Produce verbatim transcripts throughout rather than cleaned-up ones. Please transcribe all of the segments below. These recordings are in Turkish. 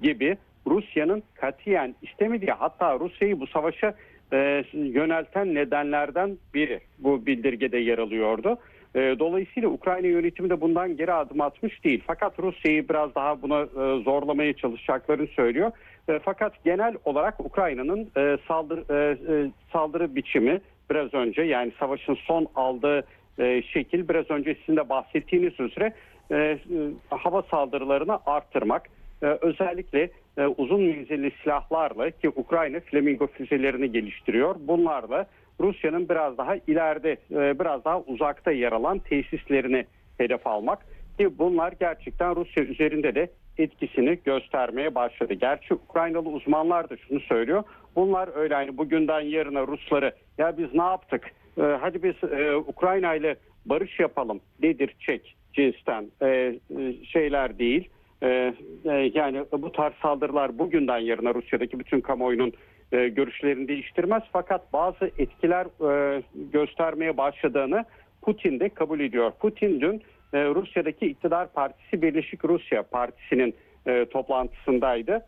gibi Rusya'nın katiyen istemediği, hatta Rusya'yı bu savaşa e, yönelten nedenlerden biri bu bildirgede yer alıyordu. E, dolayısıyla Ukrayna yönetimi de bundan geri adım atmış değil. Fakat Rusya'yı biraz daha buna e, zorlamaya çalışacaklarını söylüyor. E, fakat genel olarak Ukrayna'nın e, saldırı, e, e, saldırı biçimi biraz önce, yani savaşın son aldığı e, şekil biraz önce sizin de bahsettiğiniz üzere e, e, hava saldırılarını arttırmak. E, özellikle e, uzun menzilli silahlarla, ki Ukrayna Flamingo füzelerini geliştiriyor. Bunlarla Rusya'nın biraz daha ileride, e, biraz daha uzakta yer alan tesislerini hedef almak. Ki bunlar gerçekten Rusya üzerinde de etkisini göstermeye başladı. Gerçi Ukraynalı uzmanlar da şunu söylüyor. Bunlar öyle hani bugünden yarına Rusları ya biz ne yaptık? Ee, hadi biz e, Ukrayna ile barış yapalım dedirtecek cinsten e, e, şeyler değil. E, e, yani bu tarz saldırılar bugünden yarına Rusya'daki bütün kamuoyunun e, görüşlerini değiştirmez. Fakat bazı etkiler e, göstermeye başladığını Putin de kabul ediyor. Putin dün e, Rusya'daki iktidar partisi Birleşik Rusya Partisi'nin e, toplantısındaydı.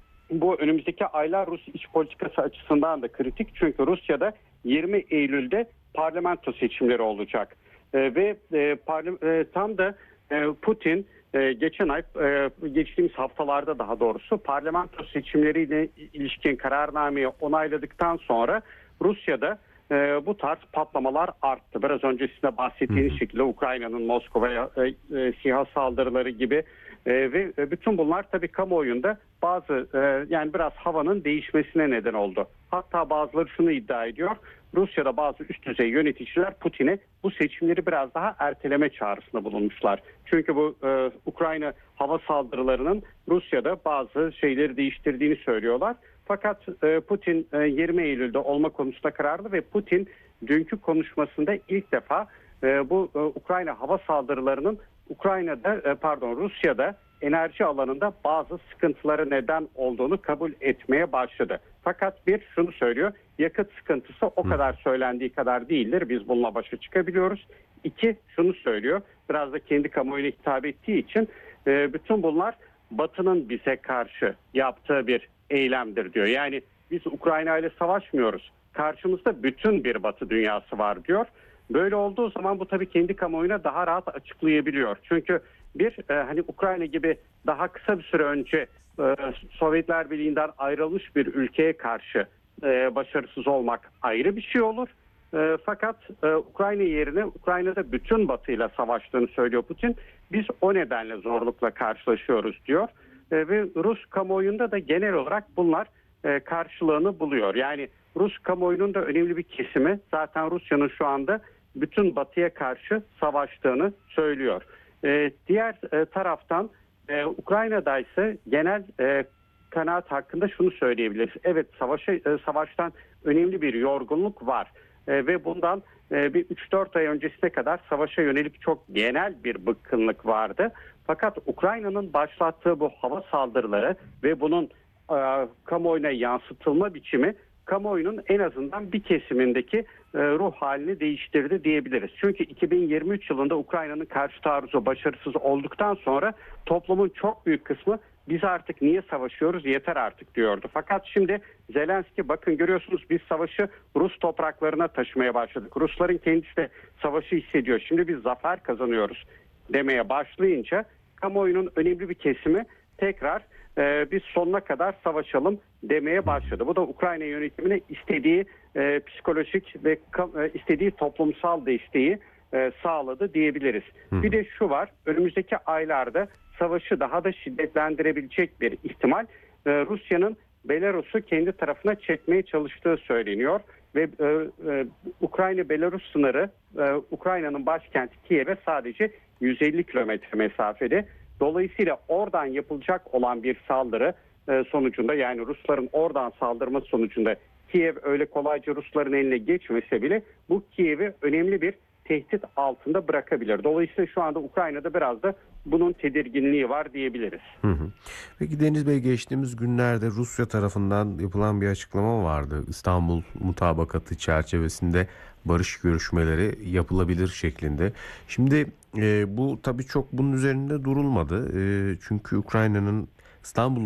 Bu önümüzdeki aylar Rus iç politikası açısından da kritik. Çünkü Rusya'da yirmi Eylül'de parlamento seçimleri olacak. E, ve e, parla- e, tam da e, Putin e, geçen ay, e, geçtiğimiz haftalarda daha doğrusu parlamento seçimleriyle ilişkin kararnameyi onayladıktan sonra Rusya'da e, bu tarz patlamalar arttı. Biraz önce size bahsettiğiniz şekilde Ukrayna'nın Moskova'ya e, e, SİHA saldırıları gibi e, ve bütün bunlar tabii kamuoyunda bazı e, yani biraz havanın değişmesine neden oldu. Hatta bazıları şunu iddia ediyor. Rusya'da bazı üst düzey yöneticiler Putin'e bu seçimleri biraz daha erteleme çağrısında bulunmuşlar. Çünkü bu e, Ukrayna hava saldırılarının Rusya'da bazı şeyleri değiştirdiğini söylüyorlar. Fakat e, Putin e, yirmi Eylül'de olma konusunda kararlı ve Putin dünkü konuşmasında ilk defa e, bu e, Ukrayna hava saldırılarının Ukrayna'da e, pardon Rusya'da enerji alanında bazı sıkıntılara neden olduğunu kabul etmeye başladı. Fakat bir şunu söylüyor, yakıt sıkıntısı o kadar söylendiği kadar değildir. Biz bununla başa çıkabiliyoruz. İki, şunu söylüyor, biraz da kendi kamuoyuna hitap ettiği için e, bütün bunlar Batı'nın bize karşı yaptığı bir eylemdir diyor. Yani biz Ukrayna ile savaşmıyoruz. Karşımızda bütün bir Batı dünyası var diyor. Böyle olduğu zaman bu tabii kendi kamuoyuna daha rahat açıklayabiliyor. Çünkü bir e, hani Ukrayna gibi daha kısa bir süre önce e, Sovyetler Birliği'nden ayrılmış bir ülkeye karşı e, başarısız olmak ayrı bir şey olur. E, fakat e, Ukrayna yerine Ukrayna'da bütün Batı'yla savaştığını söylüyor Putin. Biz o nedenle zorlukla karşılaşıyoruz diyor. E, ve Rus kamuoyunda da genel olarak bunlar e, karşılığını buluyor. Yani Rus kamuoyunun da önemli bir kesimi zaten Rusya'nın şu anda bütün Batı'ya karşı savaştığını söylüyor. E, diğer e, taraftan e, Ukrayna'da ise genel e, kanaat hakkında şunu söyleyebiliriz. Evet, savaşa, e, savaştan önemli bir yorgunluk var e, ve bundan e, bir üç dört ay öncesine kadar savaşa yönelik çok genel bir bıkkınlık vardı. Fakat Ukrayna'nın başlattığı bu hava saldırıları ve bunun e, kamuoyuna yansıtılma biçimi kamuoyunun en azından bir kesimindeki e, ruh halini değiştirdi diyebiliriz. Çünkü iki bin yirmi üç yılında Ukrayna'nın karşı taarruzu başarısız olduktan sonra toplumun çok büyük kısmı biz artık niye savaşıyoruz, yeter artık diyordu. Fakat şimdi Zelenski, bakın görüyorsunuz, biz savaşı Rus topraklarına taşımaya başladık. Rusların kendisi de savaşı hissediyor. Şimdi biz zafer kazanıyoruz demeye başlayınca kamuoyunun önemli bir kesimi tekrar e, biz sonuna kadar savaşalım demeye başladı. Bu da Ukrayna yönetimine istediği e, psikolojik ve e, istediği toplumsal desteği e, sağladı diyebiliriz. Hı. Bir de şu var, önümüzdeki aylarda savaşı daha da şiddetlendirebilecek bir ihtimal e, Rusya'nın Belarus'u kendi tarafına çekmeye çalıştığı söyleniyor. Ve e, e, Ukrayna-Belarus sınırı e, Ukrayna'nın başkenti Kiev'e sadece yüz elli kilometre mesafede. Dolayısıyla oradan yapılacak olan bir saldırı e, sonucunda, yani Rusların oradan saldırması sonucunda Kiev öyle kolayca Rusların eline geçmese bile bu Kiev'i önemli bir tehdit altında bırakabilir. Dolayısıyla şu anda Ukrayna'da biraz da bunun tedirginliği var diyebiliriz. Hı hı. Peki Deniz Bey, geçtiğimiz günlerde Rusya tarafından yapılan bir açıklama vardı. İstanbul Mutabakatı çerçevesinde barış görüşmeleri yapılabilir şeklinde. Şimdi e, bu tabii çok bunun üzerinde durulmadı. E, çünkü Ukrayna'nın İstanbul